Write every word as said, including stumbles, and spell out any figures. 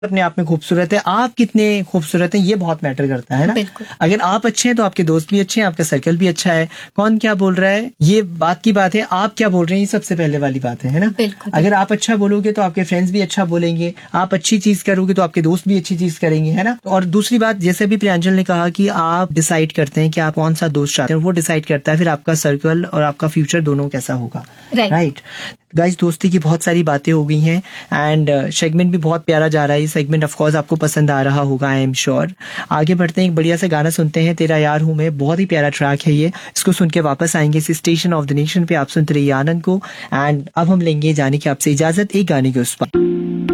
अपने आप में खूबसूरत है, आप कितने खूबसूरत हैं ये बहुत मैटर करता है ना। अगर आप अच्छे हैं तो आपके दोस्त भी अच्छे हैं, आपका सर्कल भी अच्छा है। कौन क्या बोल रहा है ये बात की बात है, आप क्या बोल रहे हैं ये सबसे पहले वाली बात है, है ना। अगर आप अच्छा बोलोगे तो आपके फ्रेंड्स भी अच्छा बोलेंगे, आप अच्छी चीज करोगे तो आपके दोस्त भी अच्छी चीज करेंगे, है ना। और दूसरी बात, जैसे भी प्रियांजल ने कहा कि आप डिसाइड करते हैं कि आप कौन सा दोस्त चाहते हैं, वो डिसाइड करता है फिर आपका सर्कल और आपका फ्यूचर दोनों कैसा होगा। राइट गाइस, दोस्ती की बहुत सारी बातें हो गई हैं एंड सेगमेंट भी बहुत प्यारा जा रहा है। ये सेगमेंट ऑफ कोर्स आपको पसंद आ रहा होगा, आई एम श्योर। आगे बढ़ते हैं, एक बढ़िया सा गाना सुनते हैं, तेरा यार हूं मैं। बहुत ही प्यारा ट्रैक है ये, इसको सुन के वापस आएंगे इस स्टेशन ऑफ द नेशन पे। आप सुनते रहिए आनंद को एंड अब हम लेंगे जाने की आपसे इजाजत एक गाने के उस पर।